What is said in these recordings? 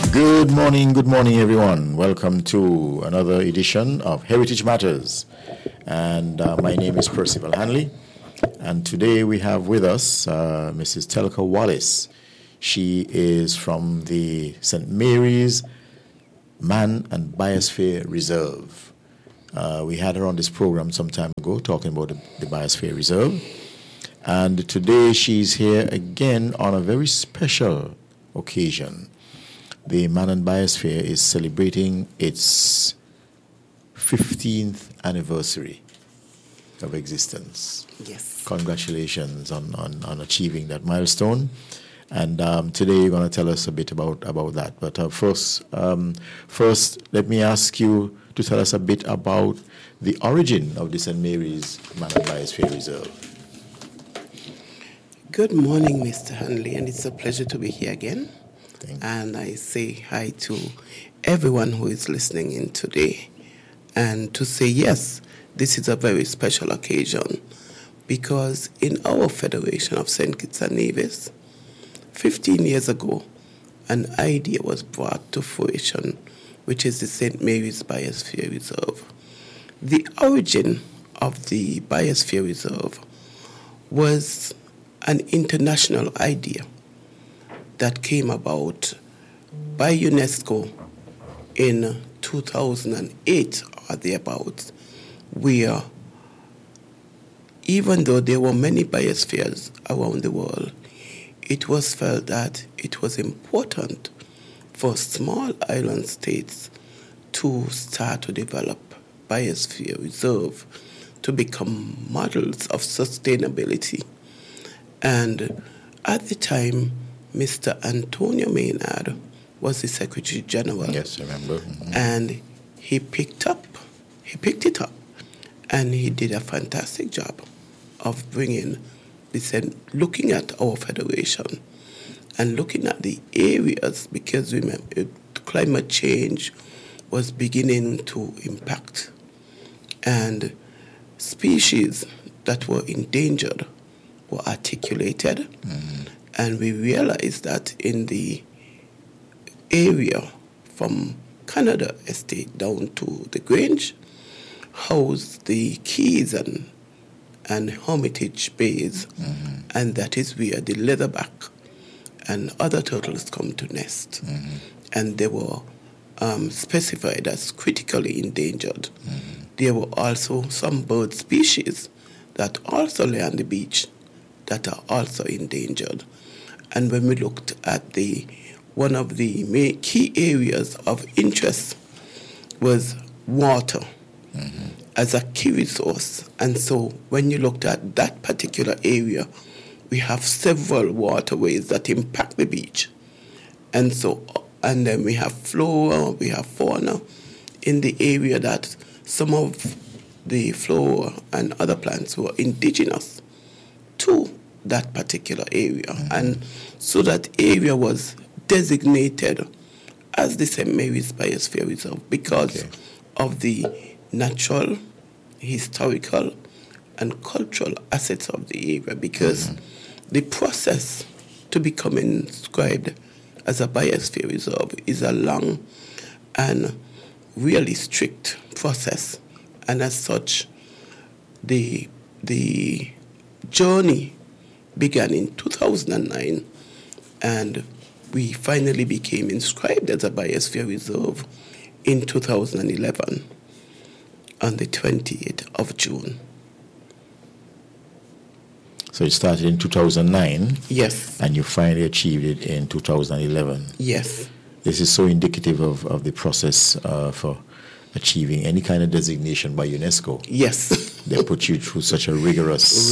Good morning, everyone. Welcome to another edition of Heritage Matters. And my name is Percival Hanley. And today we have with us Mrs. Telka Wallace. She is from the St. Mary's Man and Biosphere Reserve. We had her on this program some time ago talking about the Biosphere Reserve. And today she's here again on a very special occasion. The Man and Biosphere is celebrating its 15th anniversary of existence. Yes. Congratulations on achieving that milestone. And today you're going to tell us a bit about that. But first, let me ask you to tell us a bit about the origin of the St. Mary's Man and Biosphere Reserve. Good morning, Mr. Hanley, and it's a pleasure to be here again. Thank you. And I say hi to everyone who is listening in today. And to say, yes, this is a very special occasion because in our Federation of St. Kitts and Nevis, 15 years ago, an idea was brought to fruition, which is the St. Mary's Biosphere Reserve. The origin of the Biosphere Reserve was an international idea that came about by UNESCO in 2008 or thereabouts, where even though there were many biospheres around the world, it was felt that it was important for small island states to start to develop biosphere reserve to become models of sustainability. And at the time, Mr. Antonio Maynard was the Secretary General. Yes, I remember. Mm-hmm. And he picked it up, and he did a fantastic job of looking at our federation and looking at the areas, because remember, climate change was beginning to impact, and species that were endangered were articulated. Mm-hmm. And we realized that in the area from Canada Estate down to the Grange housed the Keys and Hermitage Bays, mm-hmm. and that is where the leatherback and other turtles come to nest. Mm-hmm. And they were specified as critically endangered. Mm-hmm. There were also some bird species that also lay on the beach that are also endangered. And when we looked at one of the key areas of interest was water, mm-hmm. as a key resource. And so when you looked at that particular area, we have several waterways that impact the beach. And then we have flora, we have fauna in the area that some of the flora and other plants were indigenous to that particular area. Mm-hmm. And so that area was designated as the St. Mary's Biosphere Reserve because of the natural, historical, and cultural assets of the area, because mm-hmm. the process to become inscribed as a Biosphere Reserve is a long and really strict process. And as such, the journey began in 2009, and we finally became inscribed as a Biosphere Reserve in 2011 on the 28th of June. So it started in 2009? Yes. And you finally achieved it in 2011? Yes. This is so indicative of the process for achieving any kind of designation by UNESCO. Yes. They put you through such a rigorous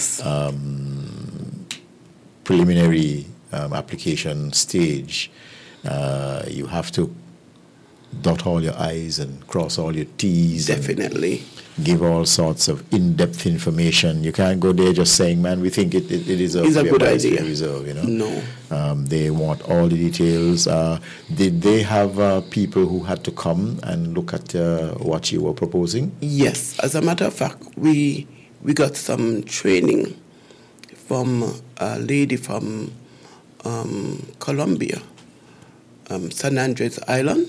preliminary application stage. You have to dot all your I's and cross all your T's. Definitely. Give all sorts of in-depth information. You can't go there just saying, man, we think it is a good idea. Reserve, you know? No. They want all the details. Did they have people who had to come and look at what you were proposing? Yes. As a matter of fact, we got some training from a lady from Colombia, San Andres Island,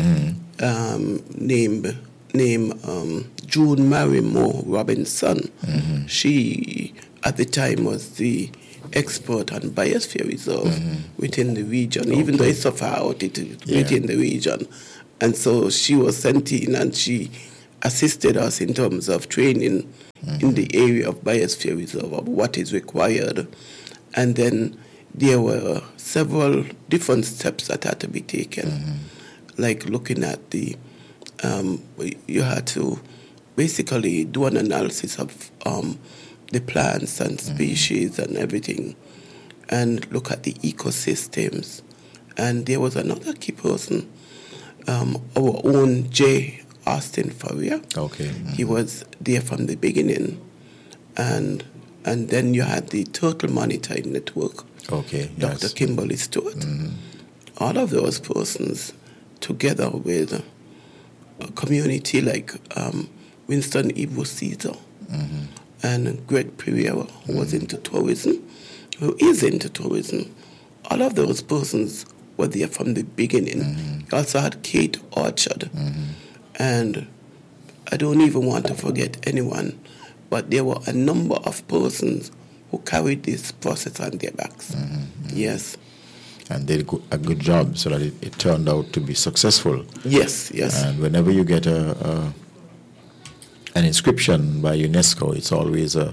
named June Mary Moore Robinson. She, at the time, was the expert on biosphere reserve within the region, even though it's so far out within the region. And so she was sent in and she assisted us in terms of training in the area of biosphere reserve, of what is required. And then there were several different steps that had to be taken, like looking at the, you had to basically do an analysis of the plants and species and everything, and look at the ecosystems. And there was another key person, our own J. Austin Faria. Okay. He was there from the beginning. And then you had the Turtle Monitoring Network. Okay. Dr. Yes. Kimberly Stewart. All of those persons, together with a community like Winston Ivo Caesar and Greg Pereira, who was into tourism, who is into tourism. All of those persons were there from the beginning. You also had Kate Orchard. And I don't even want to forget anyone, but there were a number of persons who carried this process on their backs. Yes. And did a good job so that it turned out to be successful. Yes, yes. And whenever you get an inscription by UNESCO, it's always a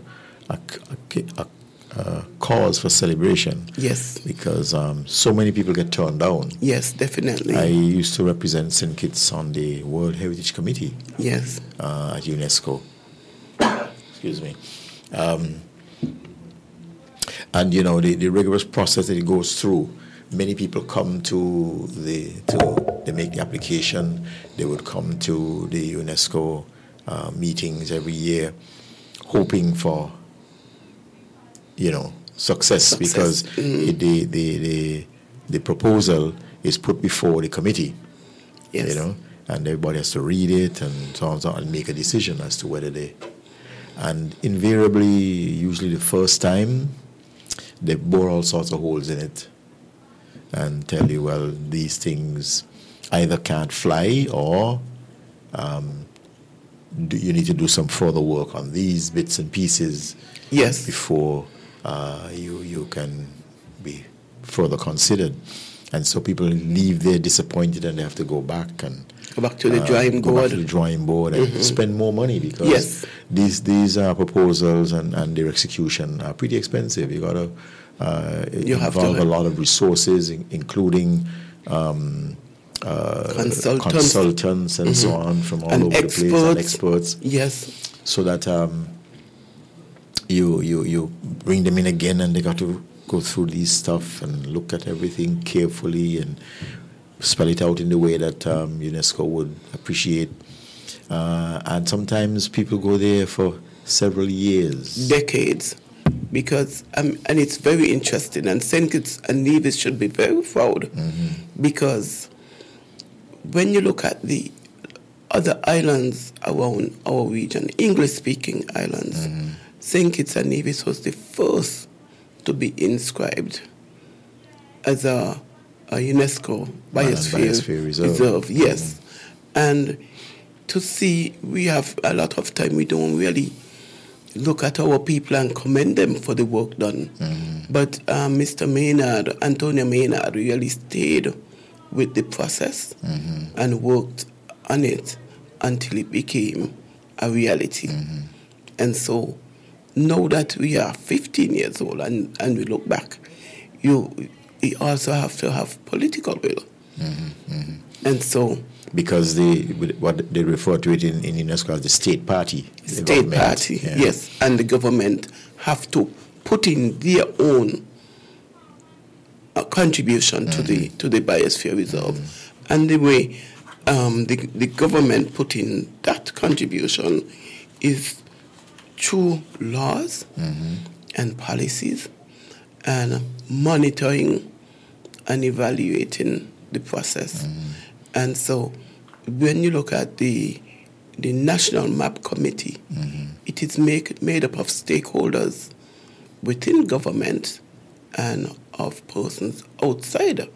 cause for celebration. Yes. Because so many people get turned down. Yes, definitely. I used to represent St. Kitts on the World Heritage Committee. Yes. At UNESCO. Excuse me. And you know the rigorous process that it goes through. Many people come to they make the application. They would come to the UNESCO meetings every year, hoping for success. Because the proposal is put before the committee. Yes. And everybody has to read it and so on and make a decision as to whether they. And invariably, usually the first time, they bore all sorts of holes in it and tell you, well, these things either can't fly or you need to do some further work on these bits and pieces before you can be further considered. And so people leave there disappointed and they have to go back and go back to the drawing board and spend more money because these proposals and their execution are pretty expensive. You got to involve a lot of resources, including consultants and so on from all over the place and experts. Yes, so that you bring them in again and they got to go through these stuff and look at everything carefully and spell it out in the way that UNESCO would appreciate. And sometimes people go there for several years. Decades. Because, and it's very interesting, and St. Kitts and Nevis should be very proud because when you look at the other islands around our region, English-speaking islands, St. Kitts and Nevis was the first to be inscribed as a UNESCO Biosphere Reserve. Yes. And to see, we have a lot of time, we don't really look at our people and commend them for the work done. But Mr. Maynard, Antonio Maynard, really stayed with the process and worked on it until it became a reality. And so now that we are 15 years old and we look back, you also have to have political will. And so because what they refer to it in UNESCO as the state party. State party, yes. And the government have to put in their own contribution to the Biosphere Reserve. And the way the government put in that contribution is through laws and policies and monitoring and evaluating the process. And so when you look at the National Map Committee, it is made up of stakeholders within government and of persons outside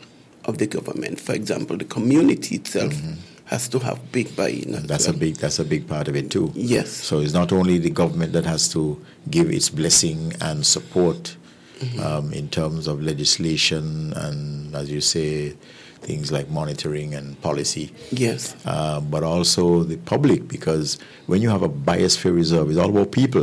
of the government. For example, the community itself has to have big buy-in. That's a big part of it too. Yes. So it's not only the government that has to give its blessing and support in terms of legislation and, as you say, things like monitoring and policy. Yes. But also the public, because when you have a biosphere reserve, it's all about people.